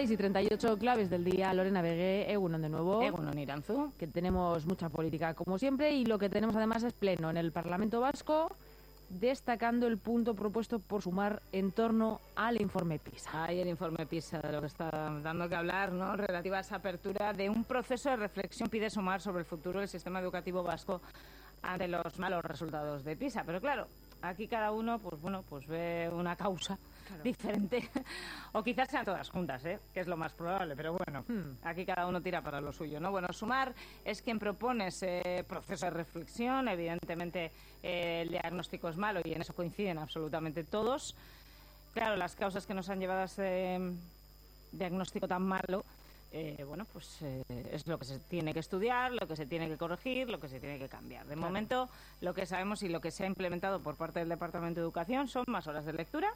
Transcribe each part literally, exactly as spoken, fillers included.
seis y treinta y ocho claves del día. Lorena Begué, Egunon de nuevo. Egunon Iranzu. Que tenemos mucha política, como siempre, y lo que tenemos además es pleno en el Parlamento Vasco, destacando el punto propuesto por Sumar en torno al informe PISA. Ay, el informe PISA, de lo que está dando que hablar, ¿no? Relativa a esa apertura de un proceso de reflexión, pide Sumar sobre el futuro del sistema educativo vasco ante los malos resultados de PISA. Pero claro, aquí cada uno, pues bueno, pues ve una causa claro. diferente. O quizás sean todas juntas, ¿eh? Que es lo más probable, pero bueno, hmm. aquí cada uno tira para lo suyo, ¿no? Bueno, Sumar es quien propone ese proceso de reflexión. Evidentemente, eh, el diagnóstico es malo y en eso coinciden absolutamente todos. Claro, las causas que nos han llevado a ese diagnóstico tan malo, eh, bueno, pues eh, es lo que se tiene que estudiar, lo que se tiene que corregir, lo que se tiene que cambiar. De claro. momento, lo que sabemos y lo que se ha implementado por parte del Departamento de Educación son más horas de lectura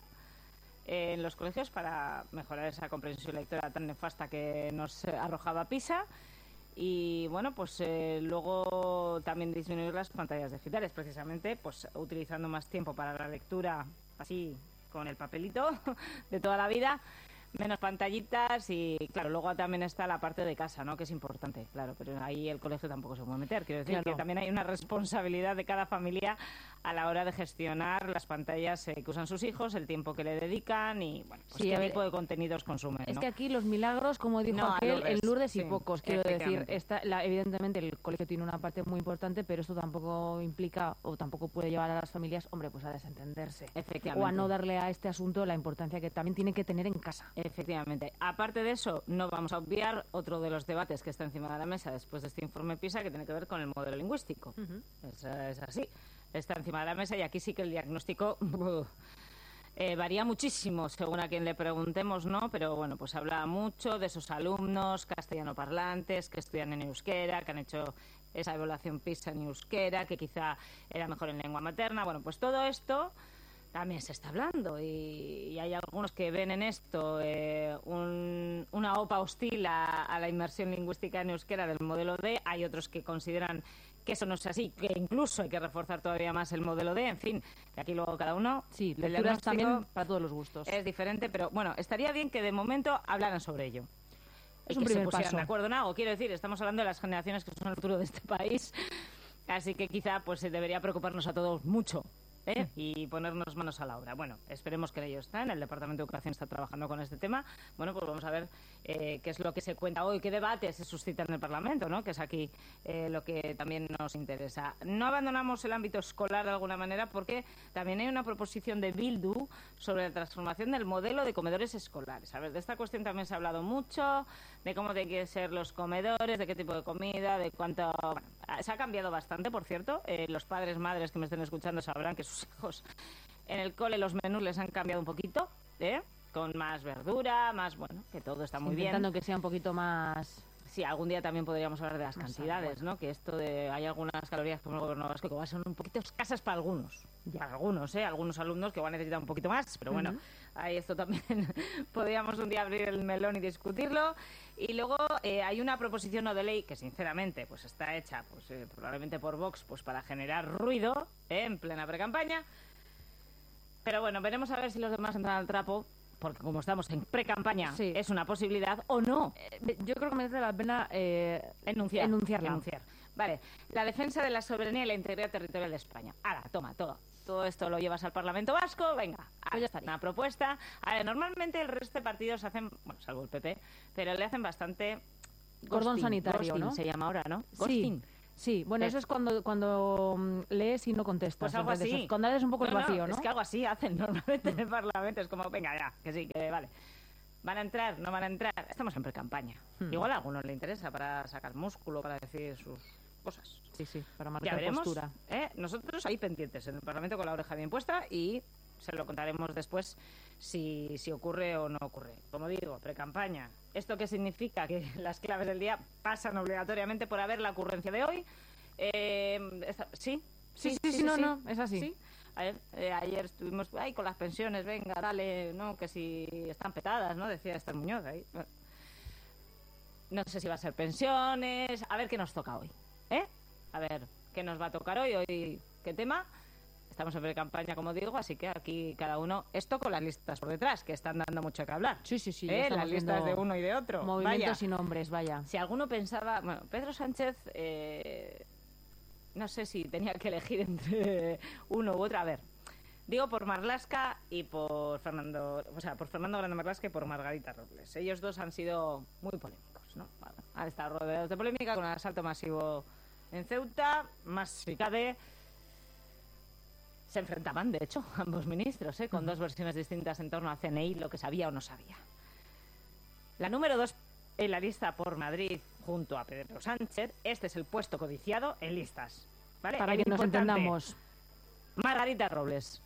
en los colegios para mejorar esa comprensión lectora tan nefasta que nos arrojaba PISA y bueno, pues eh, luego también disminuir las pantallas digitales, precisamente pues utilizando más tiempo para la lectura así con el papelito de toda la vida, menos pantallitas y claro, luego también está la parte de casa, ¿no? Que es importante, claro, pero ahí el colegio tampoco se puede meter. Quiero decir claro. que también hay una responsabilidad de cada familia a la hora de gestionar las pantallas eh, que usan sus hijos, el tiempo que le dedican y bueno, pues sí, qué tipo de contenidos consumen, Es ¿no? que aquí los milagros, como dijo no, aquel, Lourdes, en Lourdes y sí, pocos, quiero decir, está, la, evidentemente el colegio tiene una parte muy importante, pero esto tampoco implica o tampoco puede llevar a las familias, hombre, pues a desentenderse o a no darle a este asunto la importancia que también tiene que tener en casa. Efectivamente. Aparte de eso, no vamos a obviar otro de los debates que está encima de la mesa después de este informe PISA, que tiene que ver con el modelo lingüístico. Uh-huh. es, es así, está encima de la mesa y aquí sí que el diagnóstico uh, eh, varía muchísimo según a quien le preguntemos, ¿no? Pero bueno, pues habla mucho de esos alumnos castellano parlantes que estudian en euskera, que han hecho esa evaluación PISA en euskera, que quizá era mejor en lengua materna. Bueno, pues todo esto también se está hablando y, y hay algunos que ven en esto eh, un, una OPA hostil a, a la inmersión lingüística en euskera del modelo D. Hay otros que consideran que eso no es así, que incluso hay que reforzar todavía más el modelo D. En fin, que aquí luego cada uno... Sí, lecturas también para todos los gustos. Es diferente, pero bueno, estaría bien que de momento hablaran sobre ello. Es y un que primer se pusieran paso. de acuerdo en algo. Quiero decir, estamos hablando de las generaciones que son el futuro de este país, así que quizá pues se debería preocuparnos a todos mucho. ¿Eh? y ponernos manos a la obra. Bueno, esperemos que ello está. En el Departamento de Educación está trabajando con este tema. Bueno, pues vamos a ver eh, qué es lo que se cuenta hoy, qué debates se suscitan en el Parlamento, ¿no? Que es aquí eh, lo que también nos interesa. No abandonamos el ámbito escolar de alguna manera porque también hay una proposición de Bildu sobre la transformación del modelo de comedores escolares. A ver, de esta cuestión también se ha hablado mucho, de cómo tienen que ser los comedores, de qué tipo de comida, de cuánto... Bueno, se ha cambiado bastante, por cierto. Eh, los padres, madres que me estén escuchando sabrán que sus hijos en el cole los menús les han cambiado un poquito, ¿eh? Con más verdura, más, bueno, que todo está muy sí, bien. Intentando que sea un poquito más... Sí, algún día también podríamos hablar de las más cantidades, bueno. ¿no? Que esto de... Hay algunas calorías como el gobierno vasco que van a ser un poquito escasas para algunos. Ya. Para algunos, ¿eh? Algunos alumnos que van a necesitar un poquito más, pero bueno, uh-huh. ahí esto también podríamos un día abrir el melón y discutirlo. Y luego eh, hay una proposición no de ley que, sinceramente, pues está hecha pues eh, probablemente por Vox pues para generar ruido ¿eh? En plena precampaña. Pero bueno, veremos a ver si los demás entran al trapo, porque como estamos en pre-campaña, sí. es una posibilidad o no. Eh, yo creo que merece la pena eh, enunciar, enunciarla. enunciar. Vale, la defensa de la soberanía y la integridad territorial de España. Ahora, toma, todo. Todo esto lo llevas al Parlamento Vasco, venga, pues ya estaría. Una propuesta. A ver, normalmente el resto de partidos hacen, bueno, salvo el P P, pero le hacen bastante... Cordón ghosting, sanitario, ghosting, ¿no? se llama ahora, ¿no? Ghosting. Sí. Sí, bueno, eso es cuando cuando lees y no contestas. Pues algo así. Cuando eres un poco no, el vacío, no, ¿no? Es que algo así hacen normalmente en el Parlamento. Es como, venga, ya, que sí, que vale. ¿Van a entrar? ¿No van a entrar? Estamos en pre-campaña. Hmm. Igual a algunos le interesa para sacar músculo, para decir sus cosas. Sí, sí, para marcar ya veremos, postura. ¿eh? Nosotros ahí pendientes en el Parlamento con la oreja bien puesta y se lo contaremos después si, si ocurre o no ocurre. Como digo, pre-campaña. ¿Esto qué significa? Que las claves del día pasan obligatoriamente por haber la ocurrencia de hoy. Eh, esta, ¿sí? Sí, sí, sí, sí, sí, no, sí. no, es así. ¿Sí? Ayer, eh, ayer estuvimos ahí con las pensiones, venga, dale, no, que si están petadas, ¿no? Decía Esther Muñoz ahí. No sé si va a ser pensiones, a ver qué nos toca hoy, ¿eh? A ver qué nos va a tocar hoy, hoy qué tema. Estamos en pre-campaña, como digo, así que aquí cada uno... Esto con las listas por detrás, que están dando mucho que hablar. Sí, sí, sí. ¿Eh? Las listas de uno y de otro. Movimientos vaya. Y nombres, vaya. Si alguno pensaba... Bueno, Pedro Sánchez... Eh, no sé si tenía que elegir entre uno u otro. A ver, digo por Marlaska y por Fernando... O sea, por Fernando Grande Marlaska y por Margarita Robles. Ellos dos han sido muy polémicos, ¿no? Bueno, han estado rodeados de polémica con un asalto masivo en Ceuta, más si cabe... Se enfrentaban, de hecho, ambos ministros, ¿eh? Con dos versiones distintas en torno a C N I, lo que sabía o no sabía. La número dos en la lista por Madrid, junto a Pedro Sánchez, este es el puesto codiciado en listas, ¿vale? Para el que nos entendamos. Margarita Robles.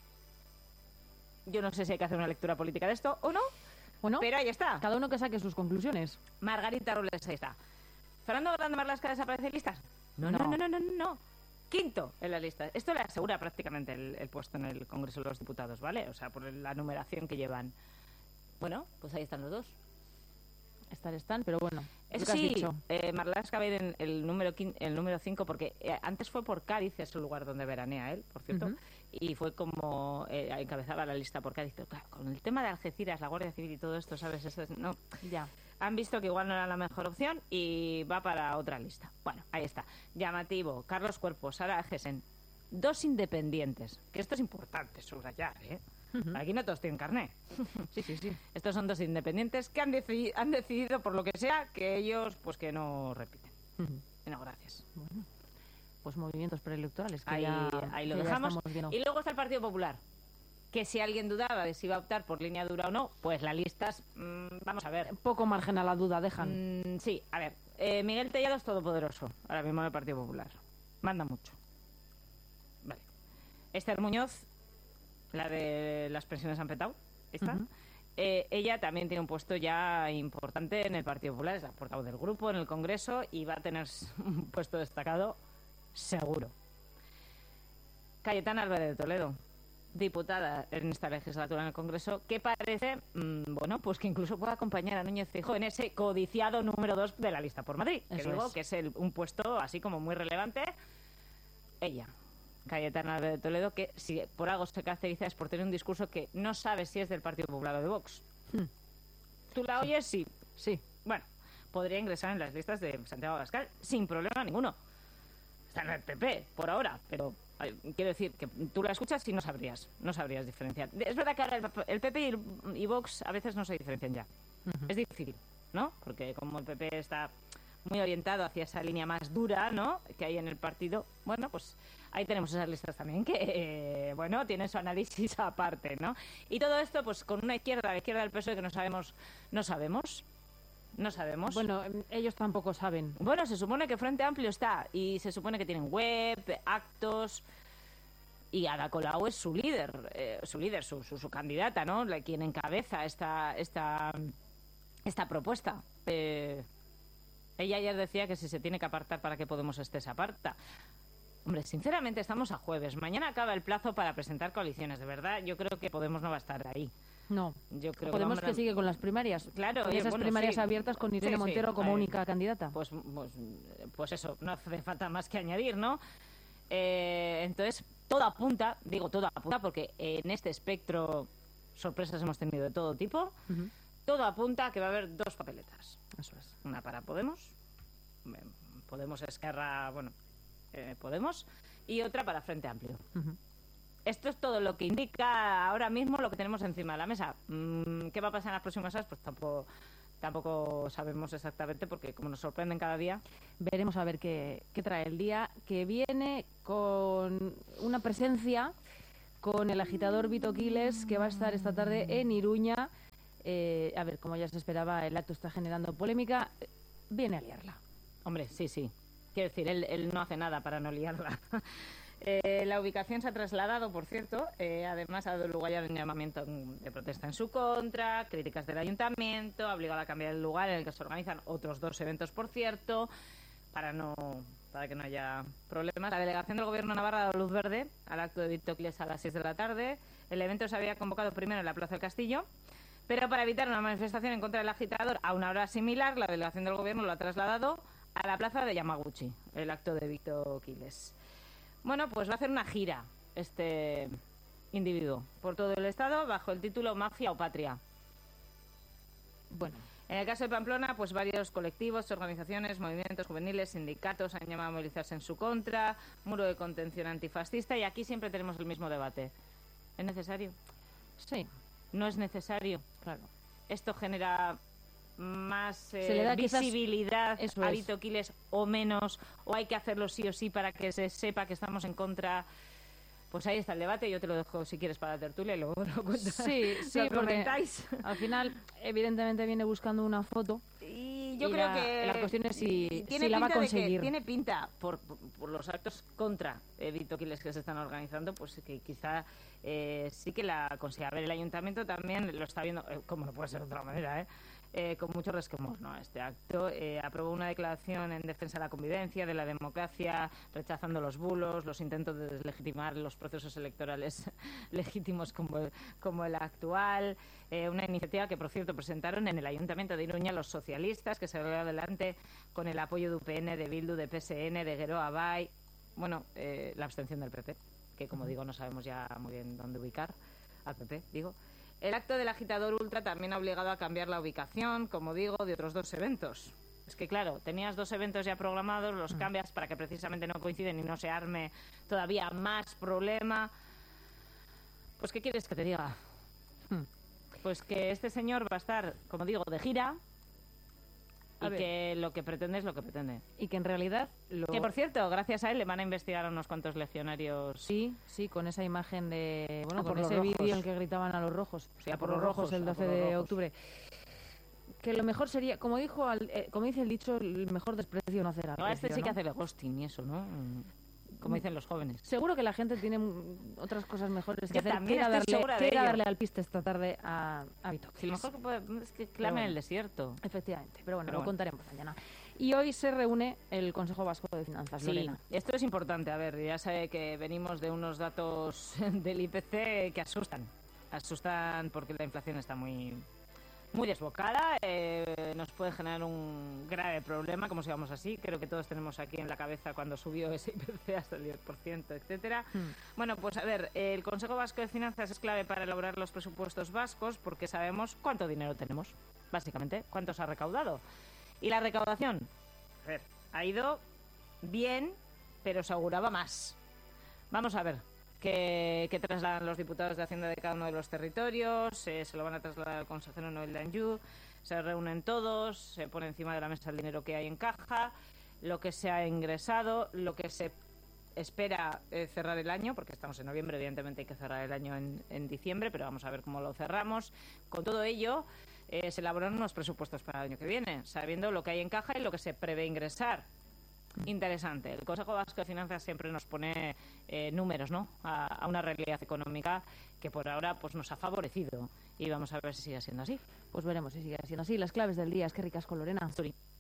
Yo no sé si hay que hacer una lectura política de esto o no, bueno, pero ahí está. Cada uno que saque sus conclusiones. Margarita Robles, ahí está. ¿Fernando Grande Marlaska desaparece en listas? No, no, no, no, no, no. no. Quinto en la lista. Esto le asegura prácticamente el, el puesto en el Congreso de los Diputados, ¿vale? O sea, por la numeración que llevan. Bueno, pues ahí están los dos. Estar están, pero bueno. Eso sí, eh, Marlaska va a ir en el número quin, el número cinco, porque eh, antes fue por Cádiz, es el lugar donde veranea él, por cierto, uh-huh. y fue como eh, encabezaba la lista por Cádiz. Pero claro, con el tema de Algeciras, la Guardia Civil y todo esto, ¿sabes? Eso es, no, ya. Han visto que igual no era la mejor opción y va para otra lista. Bueno, ahí está. Llamativo, Carlos Cuerpo, Sara Gesen, dos independientes, que esto es importante subrayar, ¿eh? Uh-huh. Aquí no todos tienen carné. Sí, sí, sí. Estos son dos independientes que han, deci- han decidido, por lo que sea, que ellos, pues que no repiten. Uh-huh. No, gracias. Bueno, pues movimientos preelectorales. Que ahí, ya, ahí lo que dejamos. Y luego está el Partido Popular, que si alguien dudaba de si iba a optar por línea dura o no, pues las listas, mmm, vamos a ver. Poco margen a la duda, dejan. Mm, sí, a ver. Eh, Miguel Tellado es todopoderoso, ahora mismo en el Partido Popular. Manda mucho. Vale. Esther Muñoz, la de las pensiones han petado, ¿está? Uh-huh. Eh, ella también tiene un puesto ya importante en el Partido Popular, es la portavoz del grupo en el Congreso y va a tener un puesto destacado seguro. Cayetana Álvarez de Toledo, diputada en esta legislatura en el Congreso, que parece, mmm, bueno, pues que incluso puede acompañar a Núñez Feijóo en ese codiciado número dos de la lista por Madrid, que Eso digo es. que es el, un puesto así como muy relevante. Ella, Cayetana Álvarez de Toledo, que si por algo se caracteriza es por tener un discurso que no sabe si es del Partido Popular o de Vox. Hmm. ¿Tú la oyes? Sí. Sí. Bueno, podría ingresar en las listas de Santiago Abascal sin problema ninguno. Está en el P P, por ahora, pero ay, quiero decir que tú la escuchas y no sabrías, no sabrías diferenciar. Es verdad que ahora el, el P P y, el, y Vox a veces no se diferencian ya. Uh-huh. Es difícil, ¿no? Porque como el P P está muy orientado hacia esa línea más dura, ¿no?, que hay en el partido, bueno, pues ahí tenemos esas listas también que, eh, bueno, tienen su análisis aparte, ¿no? Y todo esto, pues con una izquierda, la izquierda del P S O E que no sabemos, no sabemos, no sabemos. Bueno, ellos tampoco saben. Bueno, se supone que Frente Amplio está, y se supone que tienen web, actos, y Ada Colau es su líder, eh, su líder, su, su, su candidata, ¿no?, la, quien encabeza esta, esta, esta propuesta. Eh, ella ayer decía que si se tiene que apartar para que Podemos esté, se aparta. Hombre, sinceramente estamos a jueves. Mañana acaba el plazo para presentar coaliciones. De verdad, yo creo que Podemos no va a estar ahí. No. Yo creo Podemos que, que sigue con las primarias. Claro. Con oye, esas bueno, primarias sí. abiertas con Irene sí, Montero sí. como Ver, única candidata. Pues, pues, pues eso, no hace falta más que añadir, ¿no? Eh, entonces, todo apunta, digo todo apunta, porque en este espectro sorpresas hemos tenido de todo tipo. Uh-huh. Todo apunta a que va a haber dos papeletas. Eso es. Una para Podemos, Podemos Esquerra, bueno, eh, Podemos, y otra para Frente Amplio. Uh-huh. Esto es todo lo que indica ahora mismo lo que tenemos encima de la mesa. Mm, ¿Qué va a pasar en las próximas horas? Pues tampoco, tampoco sabemos exactamente, porque como nos sorprenden cada día. Veremos a ver qué, qué trae el día, que viene con una presencia con el agitador Vito Quiles, que va a estar esta tarde en Iruña. Eh, a ver, como ya se esperaba, el acto está generando polémica. Viene a liarla. Hombre, sí, sí. Quiero decir, él, él no hace nada para no liarla. eh, la ubicación se ha trasladado, por cierto. Eh, además, ha dado lugar a un llamamiento de protesta en su contra, críticas del ayuntamiento, ha obligado a cambiar el lugar en el que se organizan otros dos eventos, por cierto, para no para que no haya problemas. La delegación del Gobierno de Navarra ha dado luz verde al acto de Vito Quiles a las seis de la tarde. El evento se había convocado primero en la Plaza del Castillo, pero para evitar una manifestación en contra del agitador a una hora similar, la delegación del Gobierno lo ha trasladado a la plaza de Yamaguchi, el acto de Vito Quiles. Bueno, pues va a hacer una gira este individuo por todo el Estado bajo el título Mafia o Patria. Bueno, en el caso de Pamplona, pues varios colectivos, organizaciones, movimientos juveniles, sindicatos han llamado a movilizarse en su contra, muro de contención antifascista, y aquí siempre tenemos el mismo debate. ¿Es necesario? Sí. ¿No es necesario? Claro. Esto genera más eh, Se le da visibilidad quizás, a Vito Quiles o menos, o hay que hacerlo sí o sí para que se sepa que estamos en contra. Pues ahí está el debate, yo te lo dejo si quieres para la tertulia y luego lo cuentas. Sí, sí, lo comentáis. Al final, evidentemente, viene buscando una foto. Y yo y creo la, que... La cuestión es si, tiene si la va a pinta de conseguir. Que tiene pinta, por, por, por los actos contra eh, Vito Quiles que se están organizando, pues que quizá eh, sí que la consiga. A ver, el ayuntamiento también lo está viendo, eh, como no puede ser de otra manera, ¿eh? Eh, con mucho resquemor, ¿no? Este acto eh, aprobó una declaración en defensa de la convivencia, de la democracia, rechazando los bulos, los intentos de deslegitimar los procesos electorales legítimos como el, como el actual. Eh, una iniciativa que, por cierto, presentaron en el Ayuntamiento de Iruña los socialistas, que se llevó adelante con el apoyo de U P N, de Bildu, de P S N, de Geroa Bai. Bueno, eh, la abstención del P P, que, como digo, no sabemos ya muy bien dónde ubicar al P P, digo. El acto del agitador ultra también ha obligado a cambiar la ubicación, como digo, de otros dos eventos. Es que, claro, tenías dos eventos ya programados, los cambias para que precisamente no coinciden y no se arme todavía más problema. Pues, ¿qué quieres que te diga? Pues que este señor va a estar, como digo, de gira y que lo que pretende es lo que pretende. Y que en realidad... Lo... Que, por cierto, gracias a él le van a investigar a unos cuantos legionarios. Sí, sí, con esa imagen de... Bueno, ah, con ese vídeo en el que gritaban a los rojos. Sí, a por los rojos, el doce de octubre. Que lo mejor sería, como dijo, al, eh, como dice el dicho, el mejor desprecio no hacer algo. No, este sí que hace el ghosting y eso, ¿no? Como dicen los jóvenes. Seguro que la gente tiene otras cosas mejores que Yo hacer. Quiera darle, quiera darle al piste esta tarde a, a Vito Quiles. Si lo mejor que puede, es que clame bueno, en el desierto. Efectivamente, pero bueno, pero lo bueno. contaremos mañana. Y hoy se reúne el Consejo Vasco de Finanzas, sí, Lorena. Esto es importante. A ver, ya sabe que venimos de unos datos del I P C que asustan. Asustan porque la inflación está muy... muy desbocada, eh, nos puede generar un grave problema, como sigamos así. Creo que todos tenemos aquí en la cabeza cuando subió ese I P C hasta el diez por ciento, etcétera. Hmm. Bueno, pues a ver, el Consejo Vasco de Finanzas es clave para elaborar los presupuestos vascos porque sabemos cuánto dinero tenemos, básicamente, cuánto se ha recaudado. Y la recaudación, a ver, ha ido bien, pero se auguraba más. Vamos a ver. Que, que trasladan los diputados de Hacienda de cada uno de los territorios, eh, se lo van a trasladar al consejero Noel Danjou, se reúnen todos, se pone encima de la mesa el dinero que hay en caja, lo que se ha ingresado, lo que se espera eh, cerrar el año, porque estamos en noviembre, evidentemente hay que cerrar el año en, en diciembre, pero vamos a ver cómo lo cerramos. Con todo ello, eh, se elaboran unos presupuestos para el año que viene, sabiendo lo que hay en caja y lo que se prevé ingresar. Interesante. El Consejo Vasco de Finanzas siempre nos pone eh, números, ¿no? A, a una realidad económica que por ahora pues nos ha favorecido y vamos a ver si sigue siendo así. Pues veremos si sigue siendo así. Las claves del día. Es que ricas con Lorena. Suri.